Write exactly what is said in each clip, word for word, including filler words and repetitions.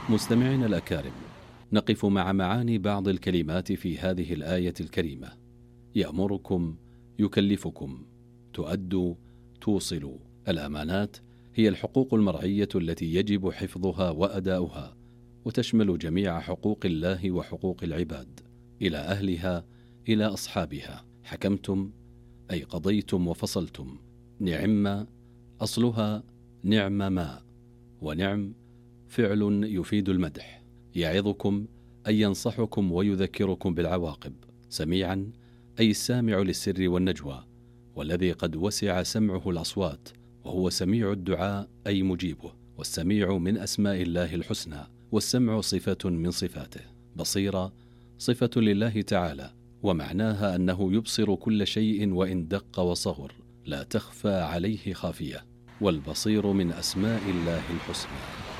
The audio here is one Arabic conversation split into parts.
مستمعينا الأكارم، نقف مع معاني بعض الكلمات في هذه الآية الكريمة: يأمركم، يكلفكم، تؤدوا، توصلوا. الأمانات هي الحقوق المرعية التي يجب حفظها وأداؤها، وتشمل جميع حقوق الله وحقوق العباد إلى أهلها، إلى أصحابها. حكمتم أي قضيتم وفصلتم. نعم أصلها نعم ما، ونعم فعل يفيد المدح. يعظكم أي ينصحكم ويذكركم بالعواقب. سميعا أي السامع للسر والنجوى، والذي قد وسع سمعه الأصوات، وهو سميع الدعاء أي مجيبه. والسميع من أسماء الله الحسنى، والسمع صفة من صفاته. بصيرا صفة لله تعالى، ومعناها أنه يبصر كل شيء وإن دق وصغر، لا تخفى عليه خافية. والبصير من أسماء الله الحسنى.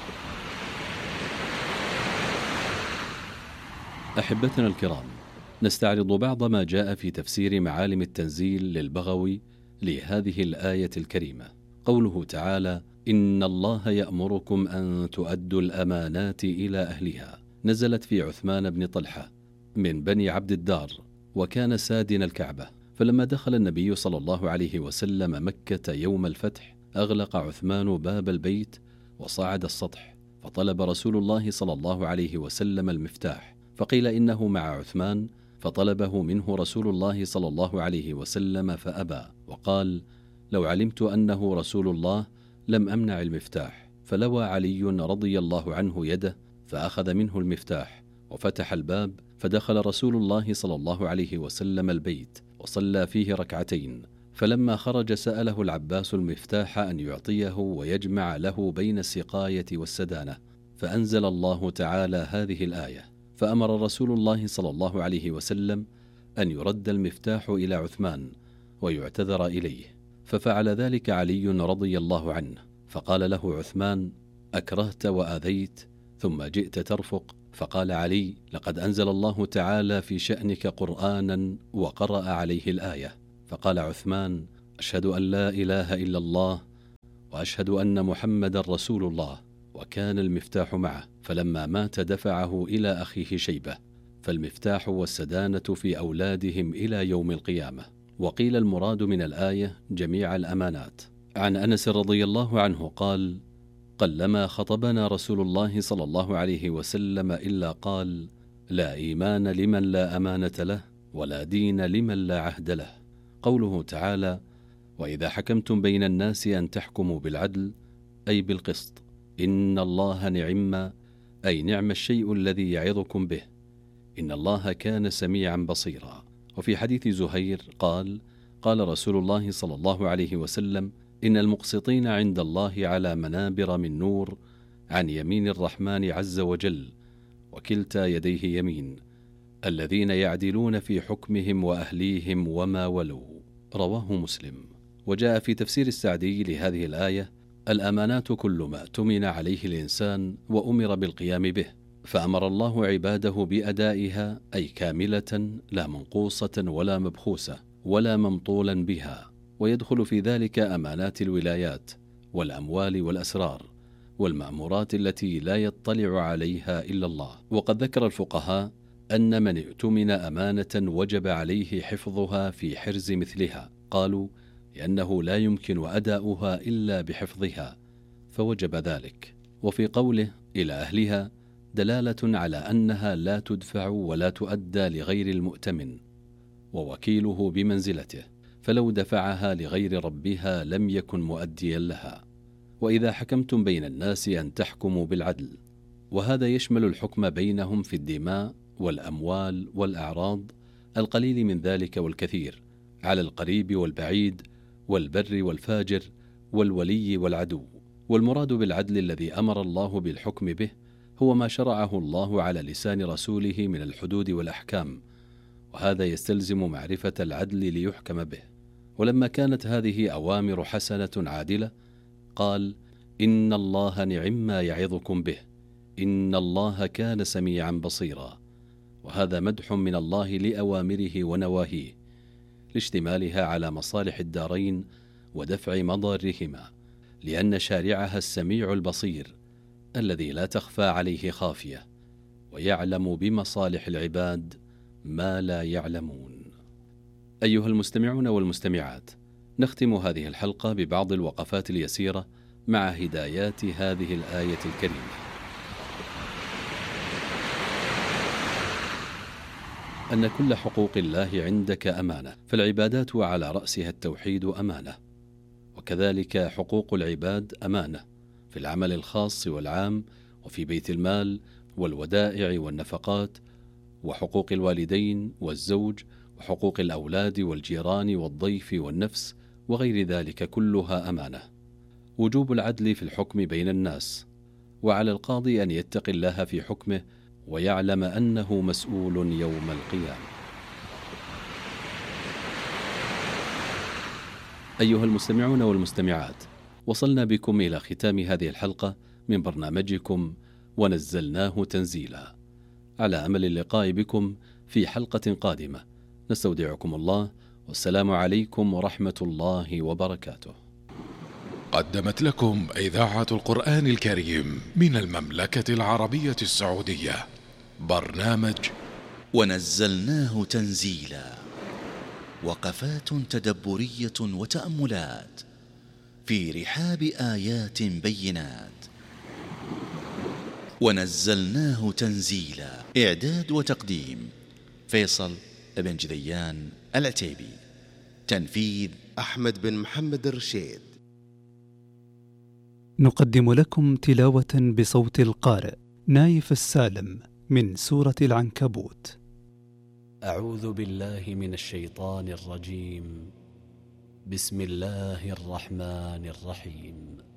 أحبتنا الكرام، نستعرض بعض ما جاء في تفسير معالم التنزيل للبغوي لهذه الآية الكريمة. قوله تعالى: إن الله يأمركم أن تؤدوا الأمانات إلى أهلها، نزلت في عثمان بن طلحة من بني عبد الدار، وكان سادن الكعبة. فلما دخل النبي صلى الله عليه وسلم مكة يوم الفتح، أغلق عثمان باب البيت وصعد السطح، فطلب رسول الله صلى الله عليه وسلم المفتاح، فقيل إنه مع عثمان، فطلبه منه رسول الله صلى الله عليه وسلم فأبى، وقال: لو علمت أنه رسول الله لم أمنع المفتاح. فلوى علي رضي الله عنه يده، فأخذ منه المفتاح وفتح الباب، فدخل رسول الله صلى الله عليه وسلم البيت وصلى فيه ركعتين. فلما خرج سأله العباس المفتاح أن يعطيه ويجمع له بين السقاية والسدانة، فأنزل الله تعالى هذه الآية: فأمر رسول الله صلى الله عليه وسلم أن يرد المفتاح إلى عثمان ويعتذر إليه، ففعل ذلك علي رضي الله عنه، فقال له عثمان: أكرهت وآذيت ثم جئت ترفق؟ فقال علي: لقد أنزل الله تعالى في شأنك قرآنا وقرأ عليه الآية. فقال عثمان: أشهد أن لا إله إلا الله وأشهد أن محمد رسول الله. وكان المفتاح معه، فلما مات دفعه إلى أخيه شيبة، فالمفتاح والسدانة في أولادهم إلى يوم القيامة. وقيل المراد من الآية جميع الأمانات. عن أنس رضي الله عنه قال: قلما خطبنا رسول الله صلى الله عليه وسلم إلا قال: لا إيمان لمن لا أمانة له، ولا دين لمن لا عهد له. قوله تعالى: وإذا حكمتم بين الناس أن تحكموا بالعدل، أي بالقسط. إن الله نعم، أي نعم الشيء الذي يعظكم به. إن الله كان سميعا بصيرا. وفي حديث زهير قال: قال رسول الله صلى الله عليه وسلم: إن المقسطين عند الله على منابر من نور عن يمين الرحمن عز وجل، وكلتا يديه يمين، الذين يعدلون في حكمهم وأهليهم وما ولوا. رواه مسلم. وجاء في تفسير السعدي لهذه الآية: الأمانات كل ما اؤتمن عليه الإنسان وأمر بالقيام به، فأمر الله عباده بأدائها، أي كاملة لا منقوصة ولا مبخوسة ولا ممطولا بها. ويدخل في ذلك أمانات الولايات والأموال والأسرار والمأمورات التي لا يطلع عليها إلا الله. وقد ذكر الفقهاء أن من اؤتمن أمانة وجب عليه حفظها في حرز مثلها، قالوا: لأنه لا يمكن أداؤها إلا بحفظها، فوجب ذلك. وفي قوله إلى أهلها دلالة على أنها لا تدفع ولا تؤدى لغير المؤتمن ووكيله بمنزلته، فلو دفعها لغير ربها لم يكن مؤديا لها. وإذا حكمتم بين الناس أن تحكموا بالعدل، وهذا يشمل الحكم بينهم في الدماء والأموال والأعراض، القليل من ذلك والكثير، على القريب والبعيد، والبر والفاجر، والولي والعدو. والمراد بالعدل الذي أمر الله بالحكم به هو ما شرعه الله على لسان رسوله من الحدود والأحكام، وهذا يستلزم معرفة العدل ليحكم به. ولما كانت هذه أوامر حسنة عادلة، قال: إن الله نعم ما يعظكم به، إن الله كان سميعا بصيرا. وهذا مدح من الله لأوامره ونواهيه، لاشتمالها على مصالح الدارين ودفع مضارهما، لأن شارعها السميع البصير، الذي لا تخفى عليه خافية، ويعلم بمصالح العباد ما لا يعلمون. أيها المستمعون والمستمعات، نختم هذه الحلقة ببعض الوقفات اليسيرة مع هدايات هذه الآية الكريمة. أن كل حقوق الله عندك أمانة، فالعبادات وعلى رأسها التوحيد أمانة، وكذلك حقوق العباد أمانة في العمل الخاص والعام، وفي بيت المال والودائع والنفقات، وحقوق الوالدين والزوج، وحقوق الأولاد والجيران والضيف والنفس، وغير ذلك كلها أمانة. وجوب العدل في الحكم بين الناس، وعلى القاضي أن يتقي الله في حكمه ويعلم أنه مسؤول يوم القيامة. أيها المستمعون والمستمعات، وصلنا بكم إلى ختام هذه الحلقة من برنامجكم ونزلناه تنزيلا، على أمل اللقاء بكم في حلقة قادمة. نستودعكم الله، والسلام عليكم ورحمة الله وبركاته. قدمت لكم إذاعة القرآن الكريم من المملكة العربية السعودية برنامج ونزلناه تنزيلا، وقفات تدبرية وتأملات في رحاب آيات بينات. ونزلناه تنزيلا، إعداد وتقديم فيصل بن جذيان العتيبي، تنفيذ أحمد بن محمد الرشيد. نقدم لكم تلاوة بصوت القارئ نايف السالم من سورة العنكبوت. أعوذ بالله من الشيطان الرجيم. بسم الله الرحمن الرحيم.